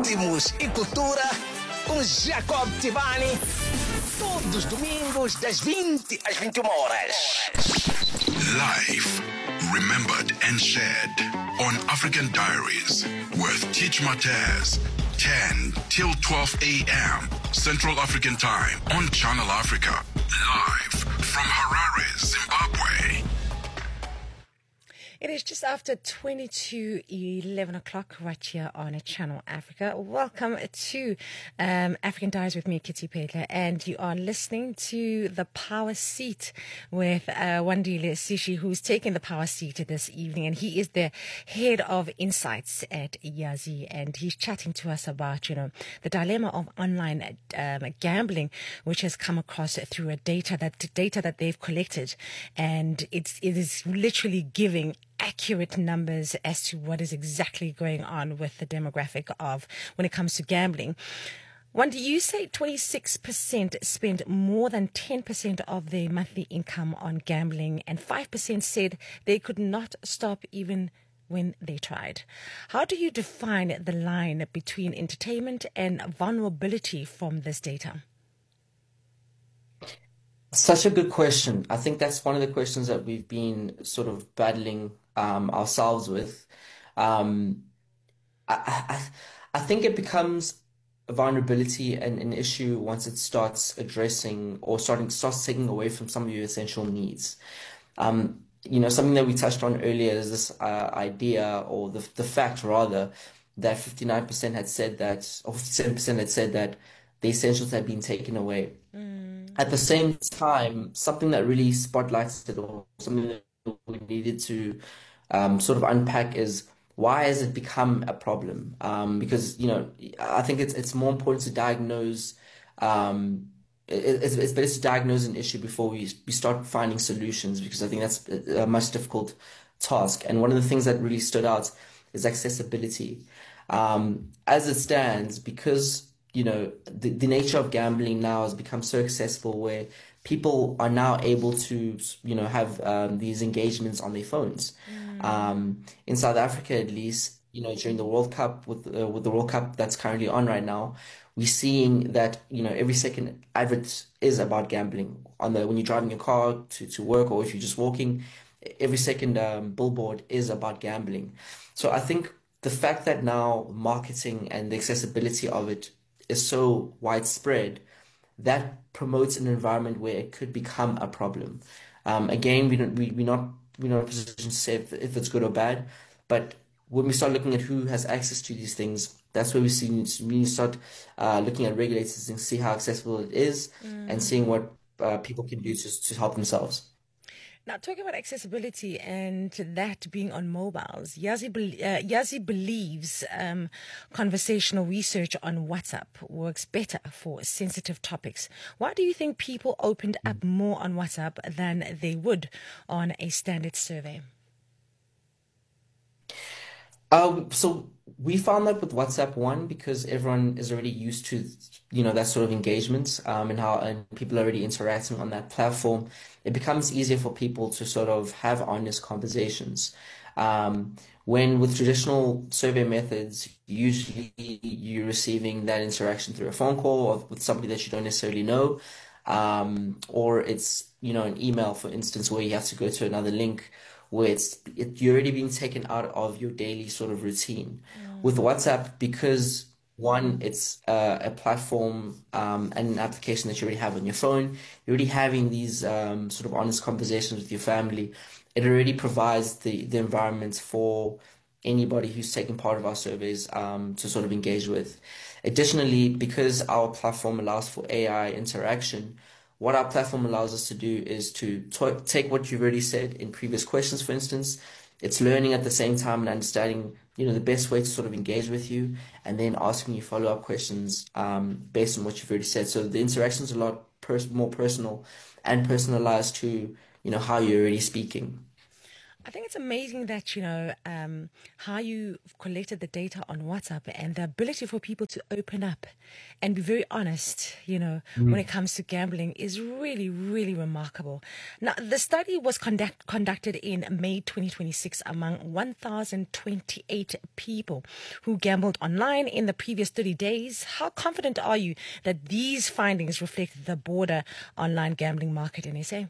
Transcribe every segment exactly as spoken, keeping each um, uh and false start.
Ritmos e Cultura com Jacob Tivani. Todos os domingos, das vinte às vinte e uma horas. Live, remembered and shared on African Diaries with Teach Mataz. ten till twelve a.m. Central African Time on Channel Africa. Live from Harare, Zimbabwe. It is just after twenty-two, eleven o'clock right here on Channel Africa. Welcome to um, African Diaries with me, Kitty Pedler, and you are listening to The Power Seat with uh, Wandile Sishi, who's taking the power seat this evening, and he is the head of insights at Yazi, and he's chatting to us about, you know, the dilemma of online um, gambling, which has come across through a data that data that they've collected, and it's it is literally giving accurate numbers as to what is exactly going on with the demographic of when it comes to gambling. One, do you say twenty-six percent spend more than ten percent of their monthly income on gambling, and five percent said they could not stop even when they tried? How do you define the line between entertainment and vulnerability from this data? Such a good question. I think that's one of the questions that we've been sort of battling um, ourselves with. Um, I, I, I think it becomes a vulnerability and an issue once it starts addressing or starting starts taking away from some of your essential needs. Um, you know, something that we touched on earlier is this uh, idea, or the the fact rather, that fifty-nine percent had said that, or fifty-seven percent had said that the essentials had been taken away. Mm. At the same time, something that really spotlights it, or something that we needed to um, sort of unpack, is why has it become a problem? Um, because, you know, I think it's it's more important to diagnose, um, it, it's, it's better to diagnose an issue before we, we start finding solutions, because I think that's a much difficult task. And one of the things that really stood out is accessibility. Um, as it stands, because you know, the, the nature of gambling now has become so accessible, where people are now able to, you know, have um, these engagements on their phones. Mm. Um, in South Africa, at least, you know, during the World Cup, with uh, with the World Cup that's currently on right now, we're seeing that, you know, every second advert is about gambling. On the when you're driving your car to, to work, or if you're just walking, every second um, billboard is about gambling. So I think the fact that now marketing and the accessibility of it is so widespread, that promotes an environment where it could become a problem. Um, again, we don't, we, we're not we're not in a position to say if, if it's good or bad, but when we start looking at who has access to these things, that's where we see we start uh, looking at regulators and see how accessible it is, mm. and seeing what uh, people can do to to help themselves. Now, talking about accessibility and that being on mobiles, Yazi, be- uh, Yazi believes um, conversational research on WhatsApp works better for sensitive topics. Why do you think people opened up more on WhatsApp than they would on a standard survey? Um, so we found that with WhatsApp, one, because everyone is already used to, you know, that sort of engagement, um, and how and people are already interacting on that platform. It becomes easier for people to sort of have honest conversations. Um, when with traditional survey methods, usually you're receiving that interaction through a phone call or with somebody that you don't necessarily know, um, or it's, you know, an email, for instance, where you have to go to another link, where it's it, you're already being taken out of your daily sort of routine. Mm. With WhatsApp, because one, it's uh, a platform um, and an application that you already have on your phone, you're already having these um, sort of honest conversations with your family. It already provides the, the environment for anybody who's taking part of our surveys um, to sort of engage with. Additionally, because our platform allows for A I interaction, what our platform allows us to do is to t- take what you've already said in previous questions, for instance. It's learning at the same time and understanding, you know, the best way to sort of engage with you, and then asking you follow-up questions um, based on what you've already said. So the interaction's a lot pers- more personal and personalized to, you know, how you're already speaking. I think it's amazing that, you know, um, how you collected the data on WhatsApp and the ability for people to open up and be very honest, you know, when it comes to gambling is really, really remarkable. Now, the study was conduct, conducted in May twenty twenty-six among one thousand twenty-eight people who gambled online in the previous thirty days. How confident are you that these findings reflect the broader online gambling market in S A?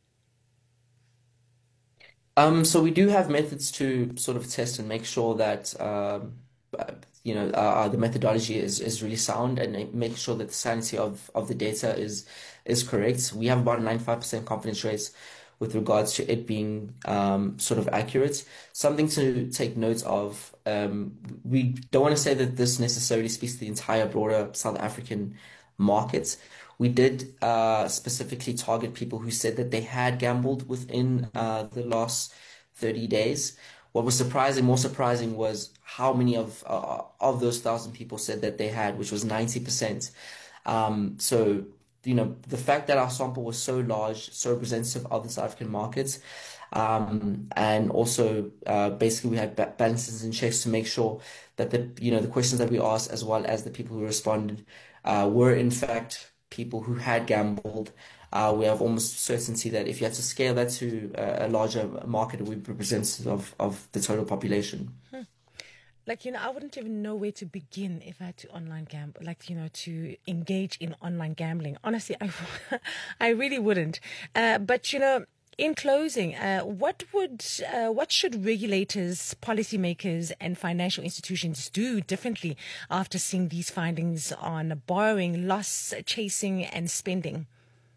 Um, so we do have methods to sort of test and make sure that um, uh, you know uh, uh, the methodology is is really sound and uh, make sure that the sanity of of the data is is correct. We have about a ninety-five percent confidence rate with regards to it being um, sort of accurate. Something to take note of. Um, we don't want to say that this necessarily speaks to the entire broader South African market. We did uh, specifically target people who said that they had gambled within uh, the last thirty days. What was surprising, more surprising, was how many of uh, of those thousand people said that they had, which was ninety percent. Um, so, you know, the fact that our sample was so large, so representative of the South African markets, um, and also uh, basically we had ba- balances and checks to make sure that the you know the questions that we asked, as well as the people who responded, uh, were in fact people who had gambled. Uh, we have almost certainty that if you had to scale that to a, a larger market, it would be representative of, of the total population. Hmm. Like, you know, I wouldn't even know where to begin if I had to online gamble, like, you know, to engage in online gambling. Honestly, I, I really wouldn't. Uh, but, you know, in closing, uh, what would, uh, what should regulators, policymakers, and financial institutions do differently after seeing these findings on borrowing, loss chasing, and spending?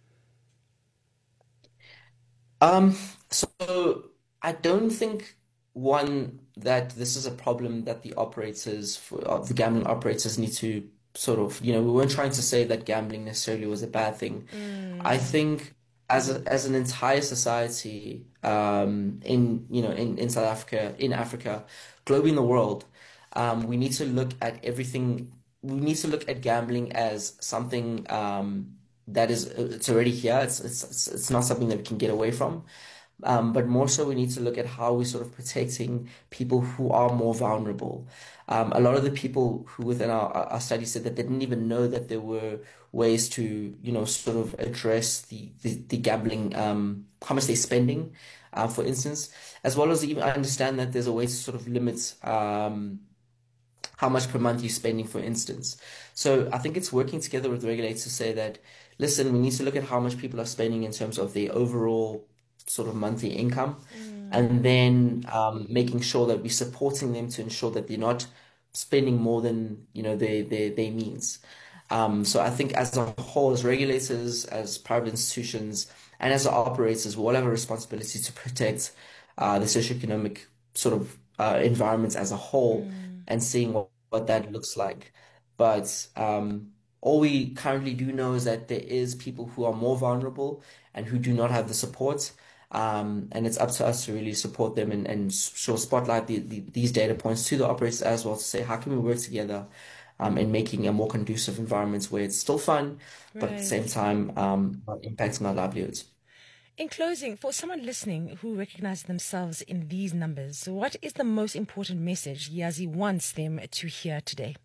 Um, so I don't think one that this is a problem that the operators for uh, the gambling operators need to sort of, you know, we weren't trying to say that gambling necessarily was a bad thing. I Mm. think as a, as an entire society, um, in you know in, in South Africa, in Africa, globally in the world, um, we need to look at everything. We need to look at gambling as something um, that is it's already here. It's it's it's it's not something that we can get away from. Um, but more so, we need to look at how we're sort of protecting people who are more vulnerable. Um, a lot of the people who within our, our study said that they didn't even know that there were ways to, you know, sort of address the, the, the gambling, um, how much they're spending, uh, for instance, as well as even understand that there's a way to sort of limit, um, how much per month you're spending, for instance. So I think it's working together with regulators to say that, listen, we need to look at how much people are spending in terms of their overall sort of monthly income, and then um, making sure that we're supporting them to ensure that they're not spending more than you know their their, their means. Um, so I think as a whole, as regulators, as private institutions, and as operators, we all have a responsibility to protect uh, the socioeconomic sort of uh, environments as a whole, and seeing what, what that looks like. But um, all we currently do know is that there is people who are more vulnerable and who do not have the support. Um, and it's up to us to really support them and, and show spotlight the, the, these data points to the operators as well, to say how can we work together um, in making a more conducive environment where it's still fun, but at the same Right. time um, not impacting our livelihoods. In closing, for someone listening who recognizes themselves in these numbers, what is the most important message Yazi wants them to hear today?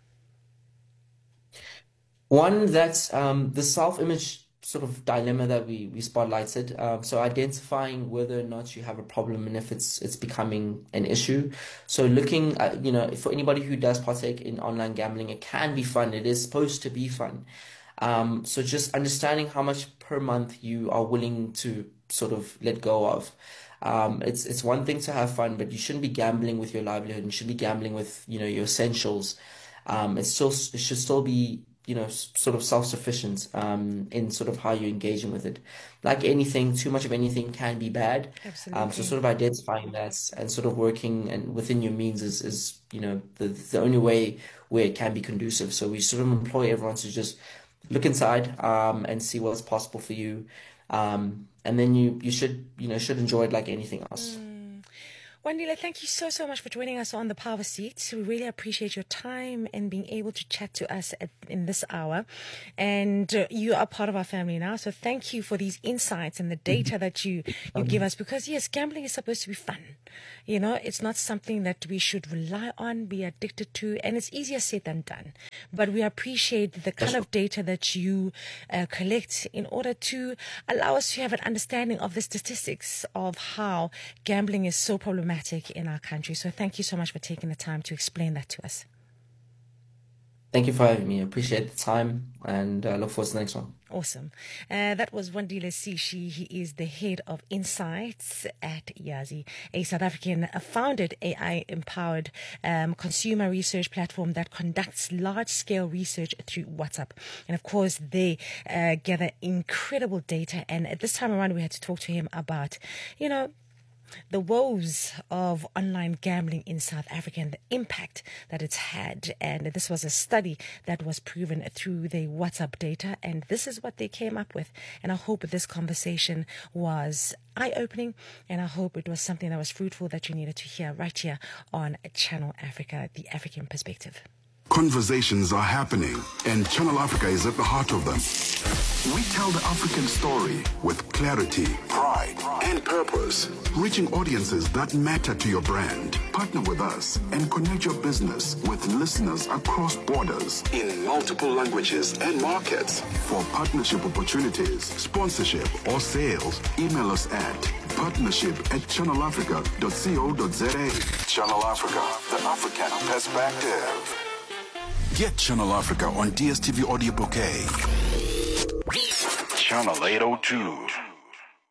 One, that's um, the self-image sort of dilemma that we we spotlighted. Um, so identifying whether or not you have a problem and if it's it's becoming an issue. So looking at, you know, for anybody who does partake in online gambling, it can be fun. It is supposed to be fun. Um, so just understanding how much per month you are willing to sort of let go of. Um, it's it's one thing to have fun, but you shouldn't be gambling with your livelihood. You should be gambling with, you know, your essentials. Um, it's still it should still be, you know, s- sort of self-sufficient um, in sort of how you're engaging with it. Like anything, too much of anything can be bad. Um, so Absolutely. sort of identifying that and sort of working and within your means is, is you know, the the only way where it can be conducive. So we sort of employ everyone to just look inside um, and see what's possible for you. Um, and then you you should, you know, should enjoy it like anything else. Mm. Wandile, thank you so, so much for joining us on the Power Seat. We really appreciate your time and being able to chat to us at, in this hour. And uh, you are part of our family now. So thank you for these insights and the data that you, you give us. Because, yes, gambling is supposed to be fun. You know, it's not something that we should rely on, be addicted to. And it's easier said than done. But we appreciate the kind of data that you uh, collect in order to allow us to have an understanding of the statistics of how gambling is so problematic in our country. So thank you so much for taking the time to explain that to us. Thank you for having me. I appreciate the time and uh, look forward to the next one. Awesome. Uh, that was Wandile Sishi. He is the head of insights at Yazi, a South African founded A I-empowered um, consumer research platform that conducts large-scale research through WhatsApp. And of course, they uh, gather incredible data. And at this time around, we had to talk to him about, you know, the woes of online gambling in South Africa and the impact that it's had. And this was a study that was proven through the WhatsApp data. And this is what they came up with. And I hope this conversation was eye-opening. And I hope it was something that was fruitful that you needed to hear right here on Channel Africa, the African perspective. Conversations are happening, and Channel Africa is at the heart of them. We tell the African story with clarity, pride, and purpose, reaching audiences that matter to your brand. Partner with us and connect your business with listeners across borders in multiple languages and markets. For partnership opportunities, sponsorship, or sales, email us at partnership at channel africa dot co dot za. Channel Africa, the African perspective. Get Channel Africa on D S T V Audio Bouquet. Channel eight oh two.